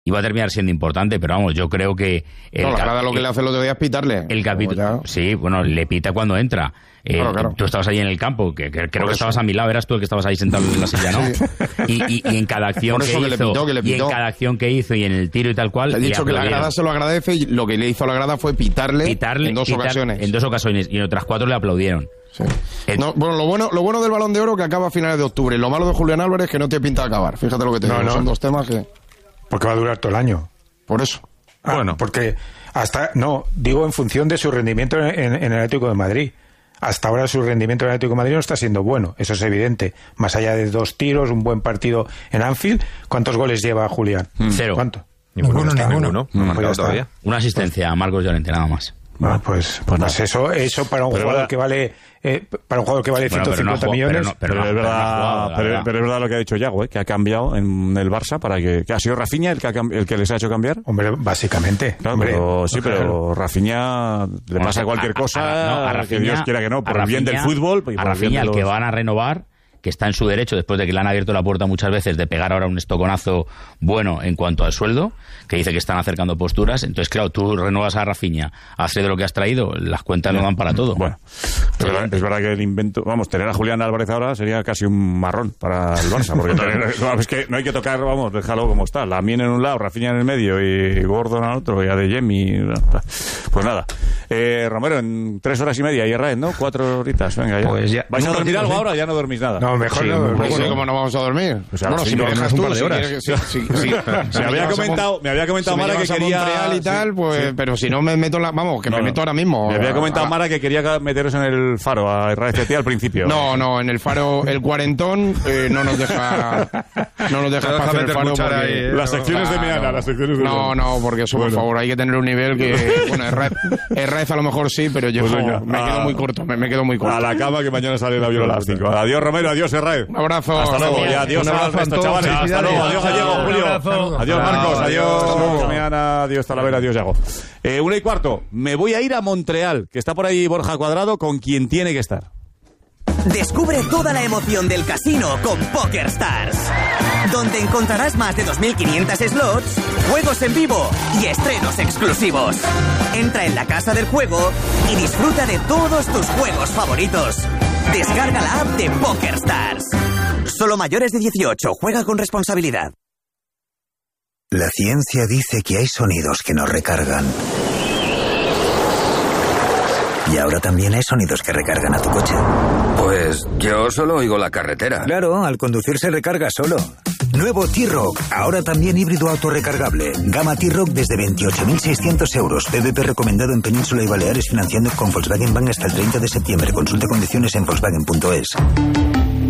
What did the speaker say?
iba a terminar siendo importante, pero vamos, yo creo que... la grada lo que le hace el otro día es pitarle. El capítulo, sí, bueno, le pita cuando entra. Claro. Tú estabas ahí en el campo, que creo que estabas a mi lado, eras tú el que estabas ahí sentado en la silla, ¿no? Sí. Y en cada acción que hizo, y en cada acción que hizo, y en el tiro y tal cual... Le he dicho que la grada se lo agradece, y lo que le hizo a la grada fue pitarle en dos ocasiones. En 2 ocasiones, y en otras 4 le aplaudieron. Sí. Bueno, lo bueno del Balón de Oro que acaba a finales de octubre. Lo malo de Julián Álvarez es que no tiene pinta de acabar. Fíjate lo que te digo. Son 2 temas que... Porque va a durar todo el año. Por eso. Bueno. Porque digo en función de su rendimiento en el Atlético de Madrid. Hasta ahora su rendimiento en el Atlético de Madrid no está siendo bueno, eso es evidente. Más allá de 2 tiros, un buen partido en Anfield, ¿cuántos goles lleva Julián? 0. ¿Cuánto? Ninguno. No ha marcado todavía. Una asistencia a Marcos Llorente, nada más. Bueno, pues eso para un jugador que vale 150 millones. Pero es verdad lo que ha dicho Yago, que ha cambiado en el Barça para que ha sido Rafinha el que les ha hecho cambiar. Hombre, básicamente. Claro, pero Rafinha le pasa cualquier cosa, a Rafinha, que Dios quiera que no, por el bien del fútbol. A Rafinha, el que van a renovar, que está en su derecho, después de que le han abierto la puerta muchas veces, de pegar ahora un estoconazo bueno en cuanto al sueldo, que dice que están acercando posturas. Entonces, claro, tú renuevas a Rafinha, hace de lo que has traído, las cuentas no dan para todo. Bueno, es verdad que el invento... Vamos, tener a Julián Álvarez ahora sería casi un marrón para el Barça, porque es que no hay que tocar, vamos, déjalo como está. Lamine en un lado, Rafinha en el medio y Gordon al otro, y Adeyemi... Pues nada. Romero, en 3 horas y media, y Raed, ¿no? 4 horitas, venga, ya. Pues ya. ¿Vais a dormir algo ahora o ya no dormís nada? No, mejor no. ¿Cómo no vamos a dormir? O sea, bueno, si me dejas tú, si quieres que... Me había comentado Mara que quería... Montreal y tal, pues... Pero si no me meto me meto ahora mismo. Me había comentado Mara que quería meteros en el Faro, a RFT al principio. No, en el Faro, el cuarentón no nos deja pasar el Faro porque... Las secciones de Meana, No, porque eso, por favor, hay que tener un nivel que... Bueno, Herrez a lo mejor sí, pero yo me quedo muy corto, me quedo muy corto. A la cama, que mañana sale el avión a las 5. Adiós, Romero, adiós, Herrez. Un abrazo. Hasta luego. Y adiós al resto, chavales. Hasta luego. Adiós, Gallego, Julio. Adiós, Marcos. Adiós, Meana. Adiós, Talavera. Adiós, Yago. 1:15. Me voy a ir a Montreal, que está por ahí Borja Cuadrado, con quien tiene que estar. Descubre toda la emoción del casino con PokerStars, donde encontrarás más de 2.500 slots, juegos en vivo y estrenos exclusivos. Entra en la casa del juego y disfruta de todos tus juegos favoritos. Descarga la app de PokerStars. Solo mayores de 18. Juega con responsabilidad. La ciencia dice que hay sonidos que nos recargan. Y ahora también hay sonidos que recargan a tu coche. Pues yo solo oigo la carretera. Claro, al conducir se recarga solo. Nuevo T-Roc, ahora también híbrido autorrecargable. Gama T-Roc desde 28.600 euros. PVP recomendado en Península y Baleares, financiando con Volkswagen Bank hasta el 30 de septiembre. Consulta condiciones en Volkswagen.es.